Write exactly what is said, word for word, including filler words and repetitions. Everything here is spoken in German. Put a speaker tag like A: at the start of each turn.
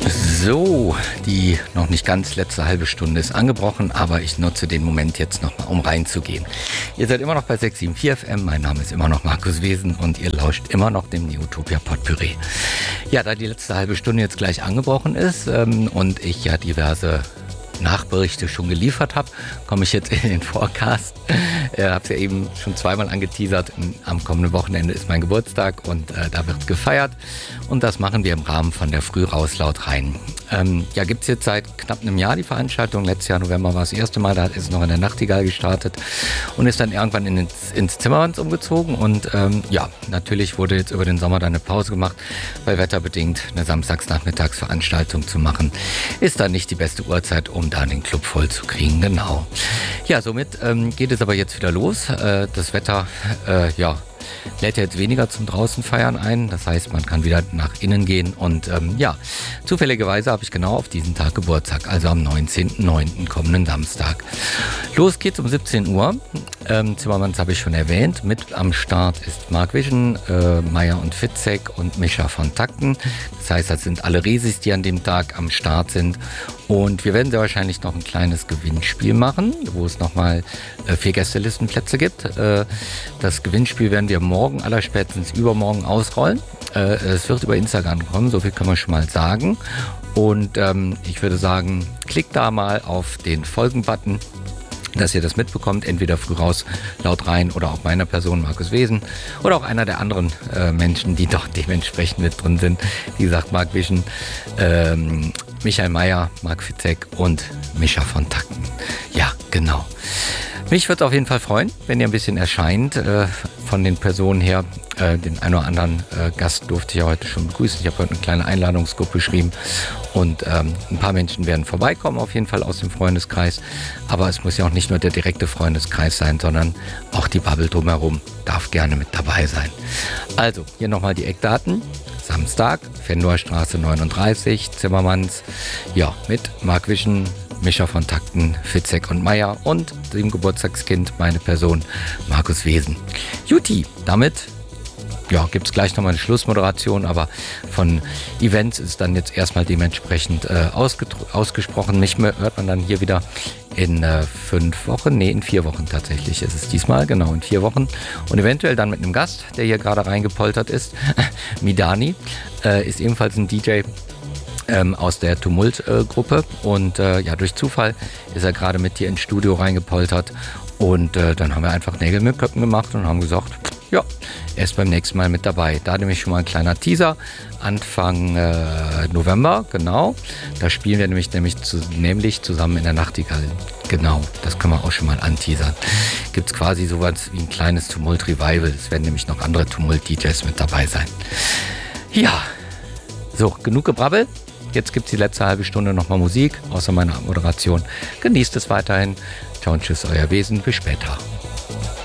A: So, die noch nicht ganz letzte halbe Stunde ist angebrochen, aber ich nutze den Moment jetzt nochmal, um reinzugehen. Ihr seid immer noch bei sechs sieben vier F M, mein Name ist immer noch Markus Wesen und ihr lauscht immer noch dem Neotopia Potpourri. Ja, da die letzte halbe Stunde jetzt gleich angebrochen ist ähm, und ich ja diverse Nachberichte schon geliefert habe, komme ich jetzt in den Forecast. Ich habe es ja eben schon zweimal angeteasert. Am kommenden Wochenende ist mein Geburtstag und äh, da wird gefeiert. Und das machen wir im Rahmen von der Früh raus laut rein. Ähm, ja, gibt es jetzt seit knapp einem Jahr die Veranstaltung. Letztes Jahr November war es das erste Mal, da ist es noch in der Nachtigall gestartet und ist dann irgendwann in ins, ins Zimmermanns umgezogen. Und ähm, ja, natürlich wurde jetzt über den Sommer dann eine Pause gemacht, weil wetterbedingt eine Samstagsnachmittagsveranstaltung zu machen, ist dann nicht die beste Uhrzeit, um da den Club voll zu kriegen, genau. Ja, somit ähm, geht es aber jetzt wieder los. Äh, das Wetter, äh, ja, lädt jetzt weniger zum draußen feiern ein. Das heißt, man kann wieder nach innen gehen und ähm, ja, zufälligerweise habe ich genau auf diesen Tag Geburtstag, also am neunzehnten neunten kommenden Samstag. Los geht's um siebzehn Uhr. Ähm, Zimmermanns habe ich schon erwähnt. Mit am Start ist Mark Vision, äh, Meyer und Fitzek und Mischa von Takten. Das heißt, das sind alle Resis, die an dem Tag am Start sind. Und wir werden sehr wahrscheinlich noch ein kleines Gewinnspiel machen, wo es nochmal äh, vier Gästelistenplätze gibt. Äh, das Gewinnspiel werden wir morgen, allerspätestens übermorgen ausrollen. Äh, es wird über Instagram kommen, so viel können wir schon mal sagen. Und ähm, ich würde sagen, klickt da mal auf den Folgen-Button, dass ihr das mitbekommt, entweder früh raus laut rein oder auch meiner Person, Markus Wesen, oder auch einer der anderen äh, Menschen, die dort dementsprechend mit drin sind. Wie gesagt, Mark Vision, ähm, Michael Meyer, Mark Fitzek und Mischa von Takten. Ja, genau. Mich würde es auf jeden Fall freuen, wenn ihr ein bisschen erscheint. Äh, von den Personen her, äh, den einen oder anderen äh, Gast durfte ich ja heute schon begrüßen. Ich habe heute eine kleine Einladungsgruppe geschrieben und ähm, ein paar Menschen werden vorbeikommen, auf jeden Fall aus dem Freundeskreis. Aber es muss ja auch nicht nur der direkte Freundeskreis sein, sondern auch die Bubble drumherum darf gerne mit dabei sein. Also, hier nochmal die Eckdaten. Samstag, Fendoer Straße neununddreißig, Zimmermanns, ja, mit Mark Vision, Mischa von Takten, Fitzek und Meyer und dem Geburtstagskind, meine Person, Markus Wesen. Juti, damit ja, gibt es gleich nochmal eine Schlussmoderation, aber von Events ist dann jetzt erstmal dementsprechend äh, ausgesprochen. Mich hört man dann hier wieder in äh, fünf Wochen, nee, in vier Wochen tatsächlich ist es diesmal, genau, in vier Wochen. Und eventuell dann mit einem Gast, der hier gerade reingepoltert ist, Midani, äh, ist ebenfalls ein D J, Ähm, aus der Tumult-Gruppe äh, und äh, ja, durch Zufall ist er gerade mit hier ins Studio reingepoltert und äh, dann haben wir einfach Nägel mit Köpfen gemacht und haben gesagt, ja, er ist beim nächsten Mal mit dabei. Da nämlich schon mal ein kleiner Teaser, Anfang äh, November, genau, da spielen wir nämlich, nämlich, zu, nämlich zusammen in der Nachtigall, genau, das können wir auch schon mal anteasern. Gibt es quasi sowas wie ein kleines Tumult-Revival, es werden nämlich noch andere Tumult-D Js mit dabei sein. Ja, so, genug Gebrabbel. Jetzt gibt es die letzte halbe Stunde nochmal Musik, außer meiner Moderation. Genießt es weiterhin. Ciao und tschüss, euer Wesen. Bis später.